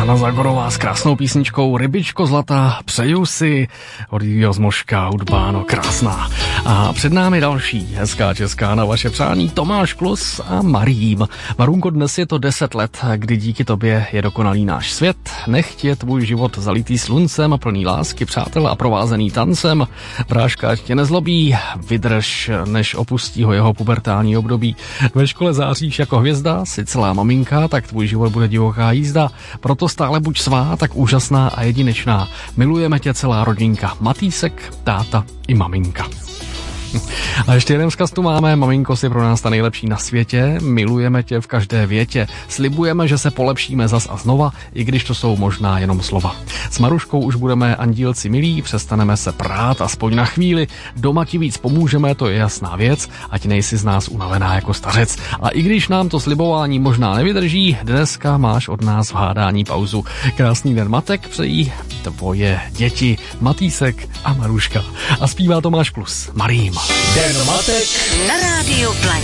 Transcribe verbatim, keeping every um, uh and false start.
Jana Zagorová s krásnou písničkou Rybičko zlatá, přeju si od Jiřího Zmoška, hudba, no krásná. A před námi další hezká česká na vaše přání Tomáš Klus a Marím. Marunko, dnes je to deset let, kdy díky tobě je dokonalý náš svět. Nechť je tvůj život zalitý sluncem a plný lásky, přátel a provázený tancem. Bráška ať tě nezlobí, vydrž, než opustí ho jeho pubertální období. Ve škole záříš jako hvězda, si celá maminka, tak tvůj život bude divoká jízda. Proto stále buď svá, tak úžasná a jedinečná. Milujeme tě celá rodinka, Matýsek, táta i maminka. A ještě jeden vzkaz tu máme. Maminko, si pro nás ta nejlepší na světě. Milujeme tě v každé větě. Slibujeme, že se polepšíme zas a znova, i když to jsou možná jenom slova. S Maruškou už budeme andílci milí, přestaneme se prát aspoň na chvíli. Doma ti víc pomůžeme, to je jasná věc, ať nejsi z nás unavená jako stařec. A i když nám to slibování možná nevydrží, dneska máš od nás v hádání pauzu. Krásný den matek přejí tvoje děti Matýsek a Maruška. A zpívá Tomáš Klus. Marím. Den matek na rádiu Planet.